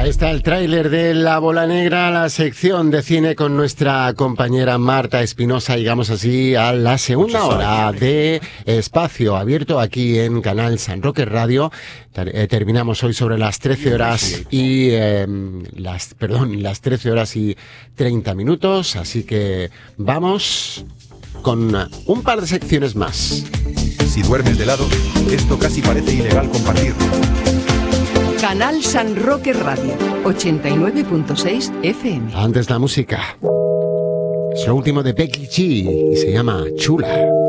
Ahí está el tráiler de La Bola Negra, la sección de cine con nuestra compañera Marta Espinosa. Llegamos así a la segunda hora de Espacio Abierto aquí en Canal San Roque Radio. Terminamos hoy sobre las 13 horas y las 13 horas y 30 minutos, así que vamos con un par de secciones más. Si duermes de lado, esto casi parece ilegal compartirlo. Canal San Roque Radio, 89.6 FM. Antes la música. Es lo último de Becky G y se llama Chula.